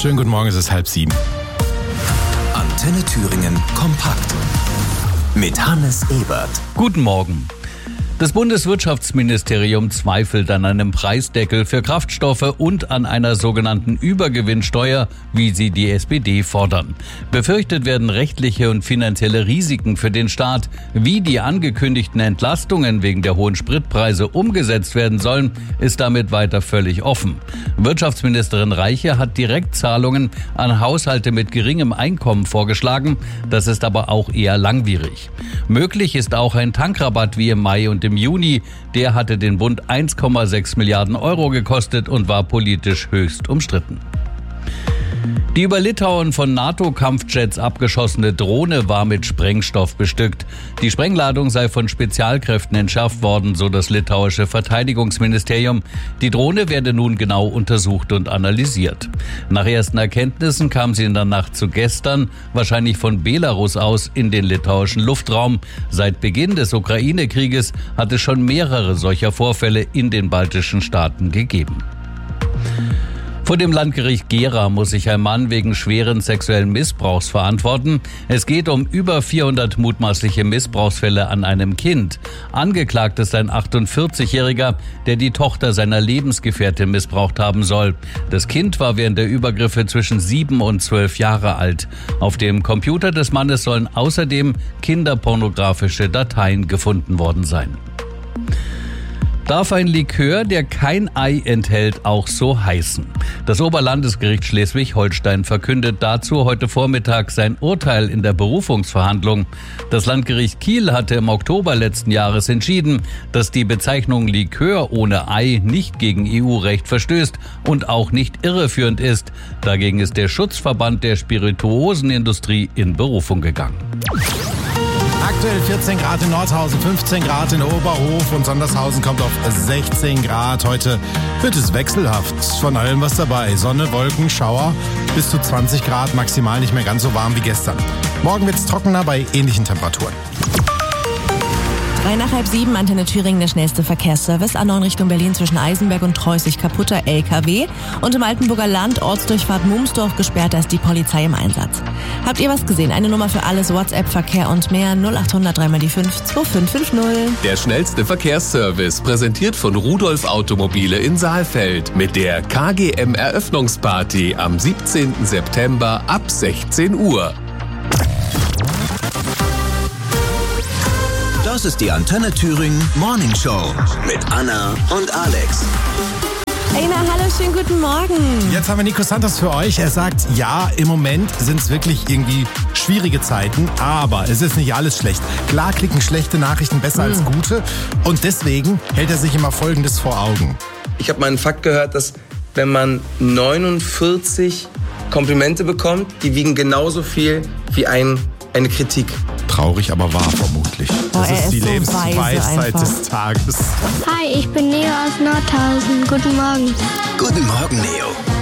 Schönen guten Morgen, es ist 6:30. Antenne Thüringen kompakt mit Hannes Ebert. Guten Morgen. Das Bundeswirtschaftsministerium zweifelt an einem Preisdeckel für Kraftstoffe und an einer sogenannten Übergewinnsteuer, wie sie die SPD fordern. Befürchtet werden rechtliche und finanzielle Risiken für den Staat. Wie die angekündigten Entlastungen wegen der hohen Spritpreise umgesetzt werden sollen, ist damit weiter völlig offen. Wirtschaftsministerin Reiche hat Direktzahlungen an Haushalte mit geringem Einkommen vorgeschlagen. Das ist aber auch eher langwierig. Möglich ist auch ein Tankrabatt wie im Mai und im Juni. Der hatte den Bund 1,6 Milliarden Euro gekostet und war politisch höchst umstritten. Die über Litauen von NATO-Kampfjets abgeschossene Drohne war mit Sprengstoff bestückt. Die Sprengladung sei von Spezialkräften entschärft worden, so das litauische Verteidigungsministerium. Die Drohne werde nun genau untersucht und analysiert. Nach ersten Erkenntnissen kam sie in der Nacht zu gestern, wahrscheinlich von Belarus aus, in den litauischen Luftraum. Seit Beginn des Ukraine-Krieges hat es schon mehrere solcher Vorfälle in den baltischen Staaten gegeben. Vor dem Landgericht Gera muss sich ein Mann wegen schweren sexuellen Missbrauchs verantworten. Es geht um über 400 mutmaßliche Missbrauchsfälle an einem Kind. Angeklagt ist ein 48-Jähriger, der die Tochter seiner Lebensgefährtin missbraucht haben soll. Das Kind war während der Übergriffe zwischen 7 und 12 Jahre alt. Auf dem Computer des Mannes sollen außerdem kinderpornografische Dateien gefunden worden sein. Darf ein Likör, der kein Ei enthält, auch so heißen? Das Oberlandesgericht Schleswig-Holstein verkündet dazu heute Vormittag sein Urteil in der Berufungsverhandlung. Das Landgericht Kiel hatte im Oktober letzten Jahres entschieden, dass die Bezeichnung Likör ohne Ei nicht gegen EU-Recht verstößt und auch nicht irreführend ist. Dagegen ist der Schutzverband der Spirituosenindustrie in Berufung gegangen. Aktuell 14 Grad in Nordhausen, 15 Grad in Oberhof und Sondershausen kommt auf 16 Grad. Heute wird es wechselhaft, von allem was dabei. Sonne, Wolken, Schauer, bis zu 20 Grad, maximal nicht mehr ganz so warm wie gestern. Morgen wird es trockener bei ähnlichen Temperaturen. 6:30, Antenne Thüringen, der schnellste Verkehrsservice. A9 Richtung Berlin zwischen Eisenberg und Treusig kaputter LKW. Und im Altenburger Land, Ortsdurchfahrt Mumsdorf gesperrt, da ist die Polizei im Einsatz. Habt ihr was gesehen? Eine Nummer für alles, WhatsApp-Verkehr und mehr, 0800 3x5 2550. Der schnellste Verkehrsservice, präsentiert von Rudolf Automobile in Saalfeld. Mit der KGM-Eröffnungsparty am 17. September ab 16 Uhr. Das ist die Antenne Thüringen Morning Show mit Anna und Alex. Hey, na, hallo, schönen guten Morgen. Jetzt haben wir Nico Santos für euch. Er sagt, ja, im Moment sind es wirklich irgendwie schwierige Zeiten, aber es ist nicht alles schlecht. Klar klicken schlechte Nachrichten besser als gute und deswegen hält er sich immer Folgendes vor Augen. Ich habe mal einen Fakt gehört, dass wenn man 49 Komplimente bekommt, die wiegen genauso viel wie eine Kritik. Traurig, aber wahr vermutlich. Das ist die Lebensweisheit des Tages. Hi, ich bin Neo aus Nordhausen. Guten Morgen. Guten Morgen, Neo.